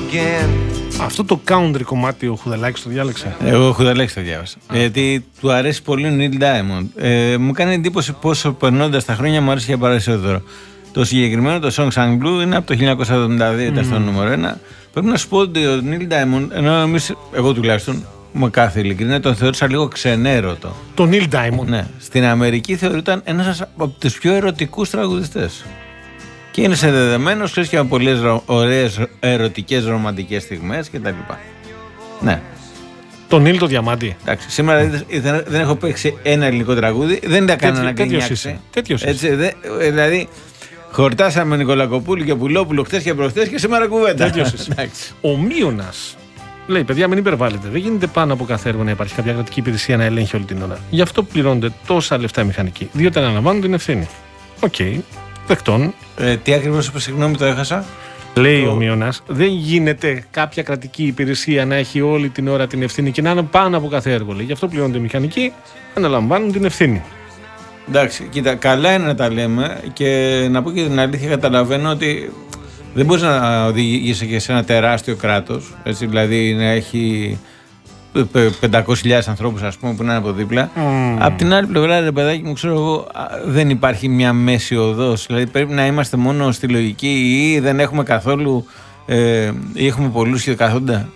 again. Αυτό το country κομμάτι ο Χουδαλάκης το διάλεξε. Εγώ ο Χουδαλάκης το διάβασα. Γιατί του αρέσει πολύ ο Neil Diamond. Μου κάνει εντύπωση πόσο περνώντας τα χρόνια μου άρεσε περισσότερο. Το συγκεκριμένο, το Songs Sung Blue, είναι από το 1972, ήταν στο νούμερο 1. Πρέπει να σου πω ότι ο Neil Diamond, ενώ εγώ τουλάχιστον, με κάθε ειλικρίνεια, τον θεώρησα λίγο ξενέρωτο. Το Neil Diamond. Ναι. Στην Αμερική θεωρούταν ένας από τους πιο ερωτικούς τραγουδιστές. Και είναι συνδεδεμένος, ξέρεις, και με πολλές ωραίες ερωτικές ρομαντικές στιγμές κτλ. Ναι. Το Νίλ το Διαμάντι. Εντάξει, σήμερα δεν έχω παίξει ένα ελληνικό τραγούδι, δεν τα κάνω να γκρινιάξει. Τέτοιος είσαι. Δηλαδή, χορτάσαμε Νικολακοπούλου και Πουλόπουλο χτες και προχτές και σήμερα κουβέντα. Τέτοιος είσαι. Ο Μίωνας λέει: παιδιά, μην υπερβάλλετε. Δεν γίνεται πάνω από κάθε έργο να υπάρχει κάποια κρατική υπηρεσία να ελέγχει όλη την ώρα. Γι' αυτό πληρώνονται τόσα λεφτά οι μηχανικοί. Διότι αναλαμβάνουν την ευθύνη. Οκ. Δεκτών. Τι ακριβώς είπε, συγγνώμη, το έχασα. Λέει ο Μίωνας, δεν γίνεται κάποια κρατική υπηρεσία να έχει όλη την ώρα την ευθύνη και να είναι πάνω από κάθε έργο. Λέει. Γι' αυτό πληρώνονται οι μηχανικοί, αναλαμβάνουν την ευθύνη. Εντάξει, κοίτα, καλά είναι να τα λέμε και να πω και την αλήθεια, καταλαβαίνω ότι δεν μπορείς να οδηγήσει και σε ένα τεράστιο κράτος, έτσι, δηλαδή να έχει 500.000 ανθρώπους, ας πούμε, που να είναι από δίπλα. Απ' την άλλη πλευρά, ρε παιδάκι μου, ξέρω εγώ, δεν υπάρχει μια μέση οδός. Δηλαδή πρέπει να είμαστε μόνο στη λογική ή δεν έχουμε καθόλου ή έχουμε πολλούς και καθόντα.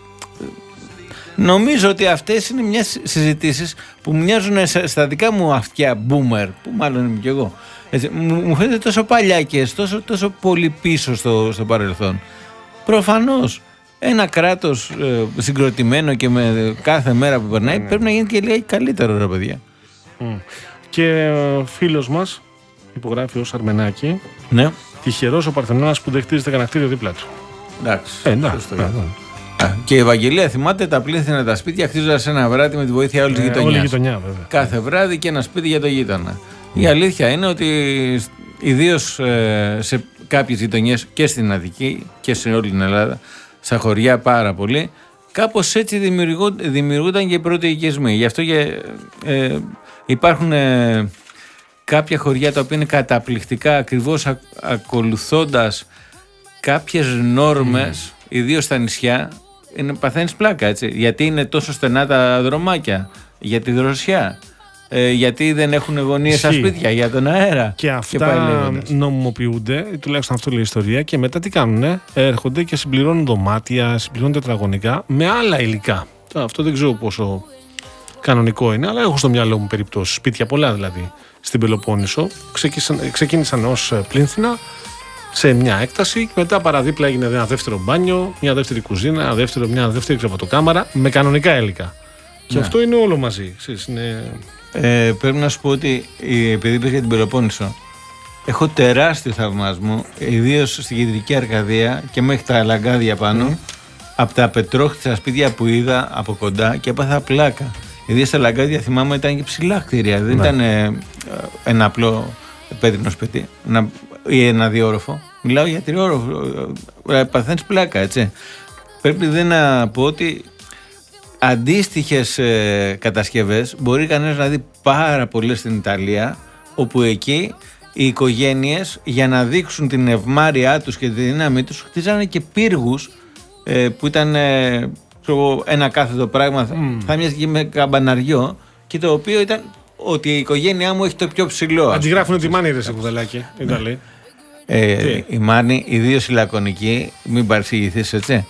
Νομίζω ότι αυτές είναι μια συζητήσεις που μοιάζουν στα δικά μου αυτιά boomer, που μάλλον είμαι κι εγώ. Έτσι, μου φαίνεται τόσο παλιάκες, τόσο πολύ πίσω στο παρελθόν. Προφανώς ένα κράτος συγκροτημένο και με κάθε μέρα που περνάει πρέπει να γίνει και λίγα καλύτερο, ρε παιδιά. Και ο φίλος μας υπογράφει ως Αρμενάκη. Ναι. Τυχερός ο Παρθενώνας που δεν χτίζεται κανένα κτίριο δίπλα του. Εντάξει. Και η Ευαγγελία θυμάται τα πλήθυνα τα σπίτια χτίζοντας ένα βράδυ με τη βοήθεια όλης της γειτονιάς. Κάθε βράδυ και ένα σπίτι για το γείτονα. Η αλήθεια είναι ότι ιδίως σε κάποιες γειτονιές και στην Αττική και σε όλη την Ελλάδα, στα χωριά πάρα πολύ, κάπως έτσι δημιουργούνταν και οι πρώτοι οικισμοί. Γι' αυτό και υπάρχουν κάποια χωριά τα οποία είναι καταπληκτικά ακριβώς ακολουθώντας κάποιες νόρμες, ιδίως στα νησιά, παθαίνεις πλάκα, έτσι. Γιατί είναι τόσο στενά τα δρομάκια, για τη δροσιά, γιατί δεν έχουν γωνίες στα σπίτια, για τον αέρα. Και αυτά νομιμοποιούνται, τουλάχιστον αυτό λέει η ιστορία, και μετά τι κάνουνε, έρχονται και συμπληρώνουν δωμάτια, συμπληρώνουν τετραγωνικά με άλλα υλικά. Αυτό δεν ξέρω πόσο κανονικό είναι, αλλά έχω στο μυαλό μου περιπτώσεις, σπίτια πολλά δηλαδή, στην Πελοπόννησο. Ξεκίνησαν ως πλήνθυνα σε μια έκταση και μετά παραδίπλα έγινε ένα δεύτερο μπάνιο, μια δεύτερη κουζίνα, μια δεύτερη κρεβατοκάμαρα με κανονικά υλικά. Και αυτό είναι όλο μαζί. Πρέπει να σου πω ότι επειδή είπες για την Πελοπόννησο, έχω τεράστιο θαυμασμό, ιδίως στην Κεντρική Αρκαδία και μέχρι τα Λαγκάδια πάνω, από τα πετρόχτιστα σπίτια που είδα από κοντά και έπαθα πλάκα. Ιδίως στα Λαγκάδια θυμάμαι ήταν και ψηλά κτίρια, δεν ήταν ένα απλό πέτρινο σπίτι ή ένα διόροφο. Μιλάω για τριόροφο, παθαίνεις πλάκα, έτσι. Πρέπει να πω ότι αντίστοιχες κατασκευές μπορεί κανένας να δει πάρα πολλές στην Ιταλία, όπου εκεί οι οικογένειες για να δείξουν την ευμάρειά τους και τη δύναμή τους χτίζανε και πύργους που ήταν ένα κάθετο πράγμα, θα μοιάζει και με καμπαναριό, και το οποίο ήταν ότι η οικογένειά μου έχει το πιο ψηλό. Αντιγράφουν τη μάνη, ρε σε Κουδελάκη. Η μάνη, ιδίως η λακωνική, μην παρεξηγηθείς, έτσι.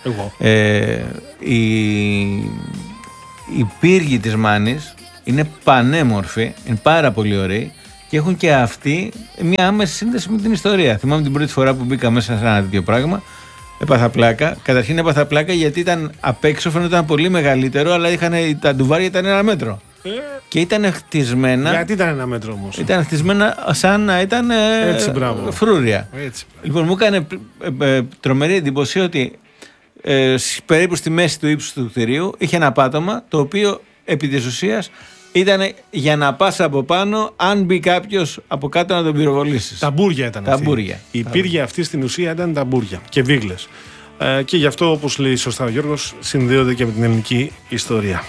Οι πύργοι της μάνης είναι πανέμορφοι, είναι πάρα πολύ ωραίοι και έχουν και αυτοί μια άμεση σύνδεση με την ιστορία. Θυμάμαι την πρώτη φορά που μπήκα μέσα σε ένα τέτοιο πράγμα, έπαθα πλάκα. Καταρχήν έπαθα πλάκα γιατί ήταν απ' έξω, φαίνονταν πολύ μεγαλύτερο, αλλά τα ντουβάρια ήταν 1 μέτρο. Και ήταν χτισμένα. Γιατί ήταν 1 μέτρο όμως? Ήταν χτισμένα σαν να ήταν φρούρια. Λοιπόν, μου έκανε τρομερή εντύπωση ότι περίπου στη μέση του ύψους του κτηρίου είχε ένα πάτωμα, το οποίο επί της ουσίας ήταν για να πας από πάνω, αν μπει κάποιος από κάτω να τον πυροβολήσεις. Ταμπούρια ήταν αυτή. Οι πύργοι αυτοί στην ουσία ήταν ταμπούρια και βίγλες. Και γι' αυτό, όπως λέει σωστά ο Γιώργος, συνδέονται και με την ελληνική ιστορία.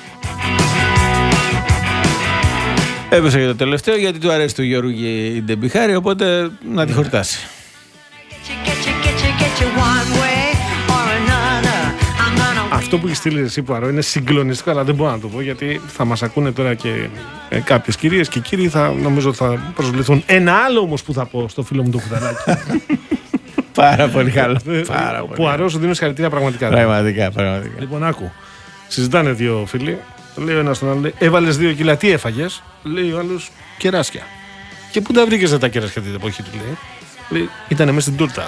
Έπεσα για το τελευταίο γιατί του αρέσει του Γιώργου η Ντεμπιχάρη, οπότε να τη χορτάσει. αυτό που έχει στείλει εσύ, Πουαρό, είναι συγκλονιστικό, αλλά δεν μπορώ να το πω γιατί θα μας ακούνε τώρα και κάποιες κυρίες και κύριοι, νομίζω θα προσβληθούν. Ένα άλλο όμως που θα πω στο φίλο μου το Κουταλάκι. Πάρα πολύ καλό. Πουαρό, σου δίνω συγχαρητήρια πραγματικά. Πραγματικά. Λοιπόν, άκου. Συζητάνε δύο φίλοι. Λέει ο ένας τον άλλο, λέει, έβαλες 2 κιλά, τι έφαγες? Λέει ο άλλος, κεράσια. Και πού τα βρήκες τα κεράσια την εποχή του, λέει. Ήτανε μέσα στην τούρτα.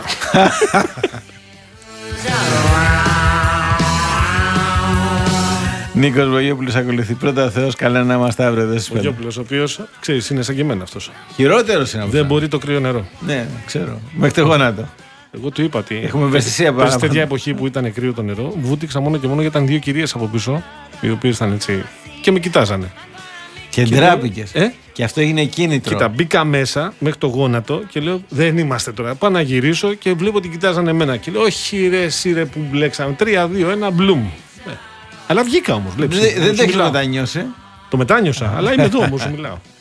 Νίκος Βογιόπουλος ακολουθεί. Πρώτα ο Θεός, καλά να είμαστε αύριο. Ο Βογιόπουλος, ο οποίος, ξέρεις, είναι σαν και εμένα αυτός. Χειρότερος είναι αυτός. Δεν μπορεί το κρύο νερό. Ναι, ξέρω. Μέχρι το γόνατο. Εγώ του είπα ότι. Έχουμε ευαισθησία πάνω. Σε τέτοια εποχή που ήταν κρύο το νερό, βούτυξα μόνο και μόνο γιατί ήταν 2 κυρίες από πίσω, οι οποίες ήταν έτσι. Και με κοιτάζανε. Και ντράπηκες. Και αυτό έγινε κίνητρο. Κοίτα, μπήκα μέσα μέχρι το γόνατο και λέω: δεν είμαστε τώρα. Πάω να γυρίσω και βλέπω ότι κοιτάζανε εμένα. Και λέω: όχι, ρε, εσύ ρε που μπλέξαμε. 3-2-1, μπλουμ. Αλλά βγήκα όμως. Δεν το έχεις μετανιώσει. Το μετάνιωσα, αλλά είμαι εδώ όμως, μιλάω.